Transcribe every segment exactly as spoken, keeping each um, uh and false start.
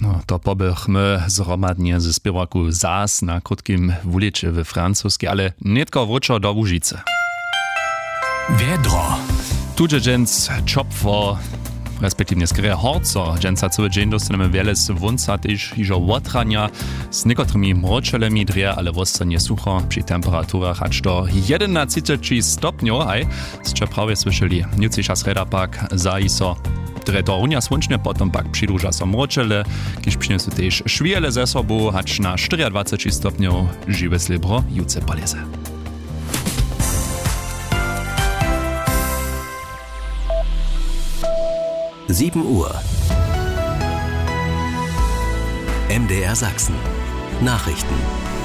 No, to pobychmy zhromadnie ze spiewaku Zas na krótkim wulicie we francuskiej, ale netko wrócza do Łużycy. Wiedro. Tudzie dżens czopwo, respektywnie skryje horco, dżensa cały dzień dostanemy wiele z wunca też iżo łotrania z niekotrymi mroczelemi drie, ale wostanie sucho przy temperaturach aż do jedenaście stopniów, aj ste prawie słyszeli. Jutrzejsza sreda pak zaiso które to runia słonczne, potem pak przydłuża so mroczele, kiż przyniosą też szwiele ze sobą, acz na dwadzieścia cztery stopniów żywe slibro jutce poleze. sieben Uhr. M D R Sachsen. Nachrichten.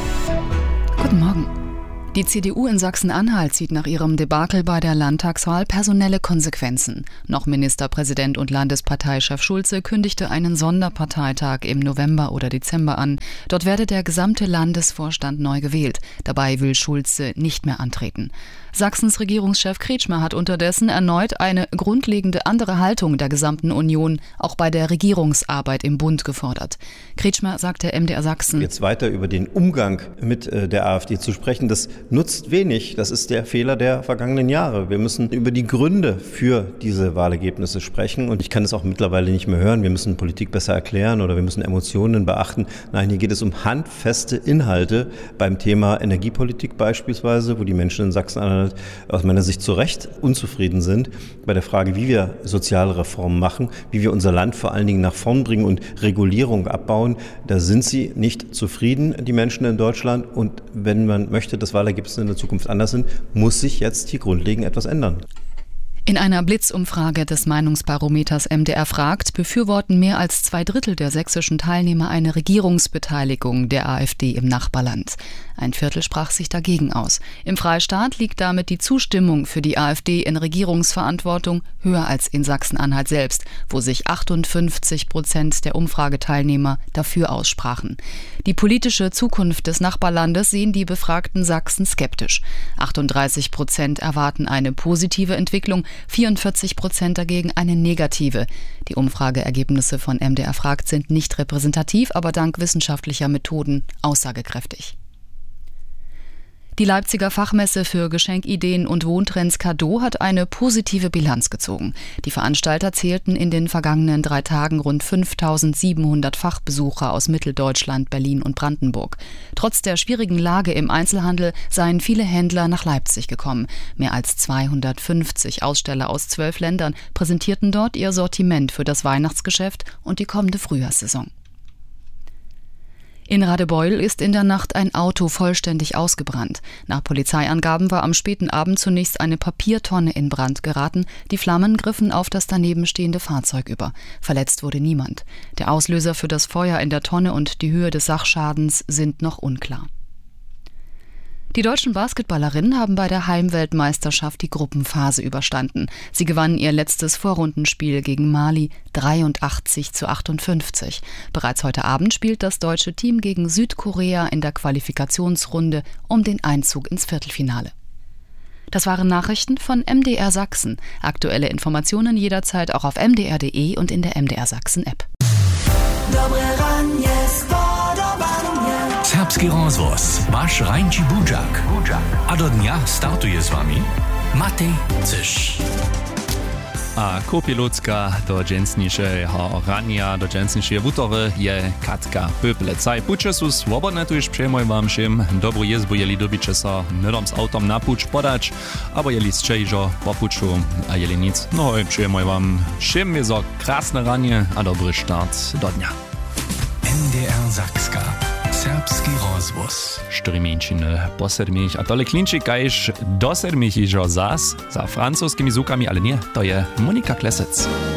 Guten Morgen. Die C D U in Sachsen-Anhalt zieht nach ihrem Debakel bei der Landtagswahl personelle Konsequenzen. Noch Ministerpräsident und Landesparteichef Schulze kündigte einen Sonderparteitag im November oder Dezember an. Dort werde der gesamte Landesvorstand neu gewählt. Dabei will Schulze nicht mehr antreten. Sachsens Regierungschef Kretschmer hat unterdessen erneut eine grundlegende andere Haltung der gesamten Union auch bei der Regierungsarbeit im Bund gefordert. Kretschmer sagte M D R Sachsen: Jetzt weiter über den Umgang mit äh, der AfD zu sprechen, das nutzt wenig. Das ist der Fehler der vergangenen Jahre. Wir müssen über die Gründe für diese Wahlergebnisse sprechen. Und ich kann es auch mittlerweile nicht mehr hören. Wir müssen Politik besser erklären oder wir müssen Emotionen beachten. Nein, hier geht es um handfeste Inhalte beim Thema Energiepolitik beispielsweise, wo die Menschen in Sachsen-Anhalt aus meiner Sicht zu Recht unzufrieden sind bei der Frage, wie wir soziale Reformen machen, wie wir unser Land vor allen Dingen nach vorn bringen und Regulierung abbauen. Da sind sie nicht zufrieden, die Menschen in Deutschland. Und wenn man möchte, dass Wahlergebnisse in der Zukunft anders sind, muss sich jetzt hier grundlegend etwas ändern. In einer Blitzumfrage des Meinungsbarometers M D R fragt, befürworten mehr als zwei Drittel der sächsischen Teilnehmer eine Regierungsbeteiligung der AfD im Nachbarland. Ein Viertel sprach sich dagegen aus. Im Freistaat liegt damit die Zustimmung für die AfD in Regierungsverantwortung höher als in Sachsen-Anhalt selbst, wo sich achtundfünfzig Prozent der Umfrageteilnehmer dafür aussprachen. Die politische Zukunft des Nachbarlandes sehen die befragten Sachsen skeptisch. achtunddreißig Prozent erwarten eine positive Entwicklung, vierundvierzig Prozent dagegen eine negative. Die Umfrageergebnisse von M D R fragt sind nicht repräsentativ, aber dank wissenschaftlicher Methoden aussagekräftig. Die Leipziger Fachmesse für Geschenkideen und Wohntrends Cadeau hat eine positive Bilanz gezogen. Die Veranstalter zählten in den vergangenen drei Tagen rund fünftausendsiebenhundert Fachbesucher aus Mitteldeutschland, Berlin und Brandenburg. Trotz der schwierigen Lage im Einzelhandel seien viele Händler nach Leipzig gekommen. Mehr als zweihundertfünfzig Aussteller aus zwölf Ländern präsentierten dort ihr Sortiment für das Weihnachtsgeschäft und die kommende Frühjahrssaison. In Radebeul ist in der Nacht ein Auto vollständig ausgebrannt. Nach Polizeiangaben war am späten Abend zunächst eine Papiertonne in Brand geraten. Die Flammen griffen auf das daneben stehende Fahrzeug über. Verletzt wurde niemand. Der Auslöser für das Feuer in der Tonne und die Höhe des Sachschadens sind noch unklar. Die deutschen Basketballerinnen haben bei der Heimweltmeisterschaft die Gruppenphase überstanden. Sie gewannen ihr letztes Vorrundenspiel gegen Mali dreiundachtzig zu achtundfünfzig. Bereits heute Abend spielt das deutsche Team gegen Südkorea in der Qualifikationsrunde um den Einzug ins Viertelfinale. Das waren Nachrichten von M D R Sachsen. Aktuelle Informationen jederzeit auch auf m d r punkt d e und in der M D R Sachsen App. Serbski rozvoz, wasz rańczy budziak. A do dnia startuje z wami Matej Cysz. A kopilotka do dżensniejszego rania, do dżensniejszej wutory je Katka Pöplecaj. Pucze su swobodne, tu już przejmuj wam szym. Dobrą jezbu, jeli dobicie sa nydom z autom na pucz podać, albo jeli z czejżo po puczu, a jeli nic. No i przejmuj wam szym, jest o krasne ranie, a dobry start do dnia. M D R Sakska. Serbski rozvoz. Štyrimienčiny po sedmich a tole klinčik kajš do sedmich ižo zas za francoskimi zukami, ale nie, to je Monika Klesec.